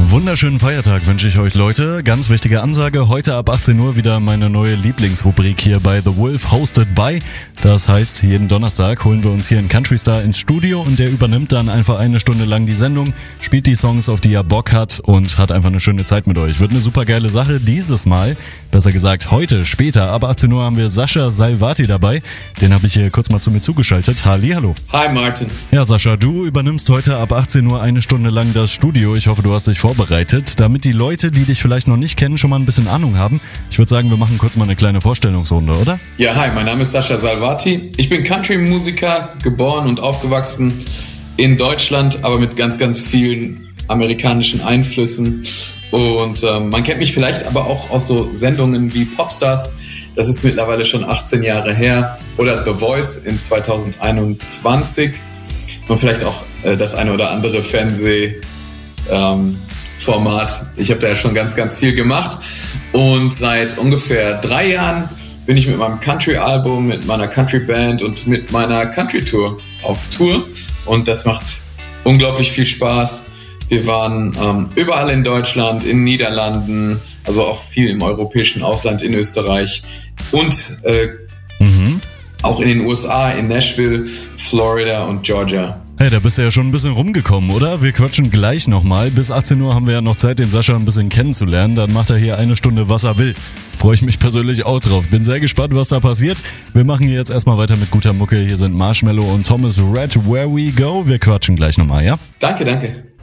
Wunderschönen Feiertag wünsche ich euch, Leute. Ganz wichtige Ansage, heute ab 18 Uhr wieder meine neue Lieblingsrubrik hier bei The Wolf, hosted by. Das heißt, jeden Donnerstag holen wir uns hier einen Country Star ins Studio und der übernimmt dann einfach eine Stunde lang die Sendung, spielt die Songs, auf die er Bock hat und hat einfach eine schöne Zeit mit euch. Wird eine super geile Sache. Dieses Mal, besser gesagt heute, später, ab 18 Uhr haben wir Sascha Salvati dabei. Den habe ich hier kurz mal zu mir zugeschaltet. Hallihallo. Hi Martin. Ja, Sascha, du übernimmst heute ab 18 Uhr eine Stunde lang das Studio. Ich hoffe, du hast dich vorbereitet, damit die Leute, die dich vielleicht noch nicht kennen, schon mal ein bisschen Ahnung haben. Ich würde sagen, wir machen kurz mal eine kleine Vorstellungsrunde, oder? Ja, hi, mein Name ist Sascha Salvati. Ich bin Country-Musiker, geboren und aufgewachsen in Deutschland, aber mit ganz, ganz vielen amerikanischen Einflüssen. Und man kennt mich vielleicht aber auch aus so Sendungen wie Popstars. Das ist mittlerweile schon 18 Jahre her. Oder The Voice in 2021. Und vielleicht auch das eine oder andere Fernsehformat. Ich habe da ja schon ganz, ganz viel gemacht. Und seit ungefähr 3 Jahren bin ich mit meinem Country-Album, mit meiner Country-Band und mit meiner Country-Tour auf Tour. Und das macht unglaublich viel Spaß. Wir waren überall in Deutschland, in Niederlanden, also auch viel im europäischen Ausland, in Österreich und auch in den USA, in Nashville, Florida und Georgia. Hey, da bist du ja schon ein bisschen rumgekommen, oder? Wir quatschen gleich nochmal. Bis 18 Uhr haben wir ja noch Zeit, den Sascha ein bisschen kennenzulernen. Dann macht er hier eine Stunde, was er will. Freue ich mich persönlich auch drauf. Bin sehr gespannt, was da passiert. Wir machen hier jetzt erstmal weiter mit guter Mucke. Hier sind Marshmello und Thomas Rhett, Where We Go. Wir quatschen gleich nochmal, ja? Danke.